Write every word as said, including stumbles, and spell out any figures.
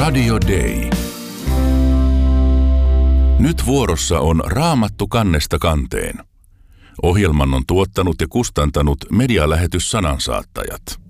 Radio Day. Nyt vuorossa on Raamattu kannesta kanteen. Ohjelman on tuottanut ja kustantanut medialähetys Sanansaattajat.